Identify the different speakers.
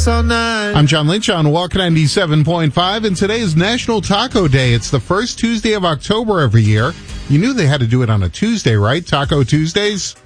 Speaker 1: dance all night.
Speaker 2: I'm John Lynch on Walk 97.5, and today is National Taco Day. It's the first Tuesday of October every year. You knew they had to do it on a Tuesday, right? Taco Tuesdays?